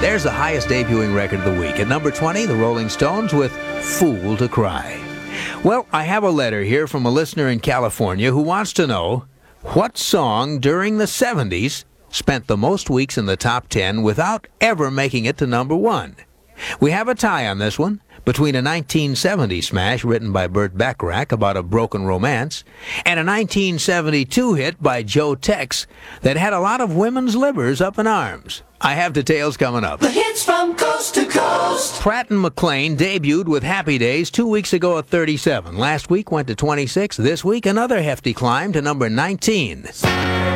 There's the highest debuting record of the week. At number 20, the Rolling Stones with Fool to Cry. Well, I have a letter here from a listener in California who wants to know what song during the 70s spent the most weeks in the top 10 without ever making it to number 1. We have a tie on this one between a 1970 smash written by Burt Bacharach about a broken romance and a 1972 hit by Joe Tex that had a lot of women's livers up in arms. I have details coming up. The hits from coast to coast. Pratt and McClain debuted with Happy Days 2 weeks ago at 37. Last week went to 26. This week, another hefty climb to number 19.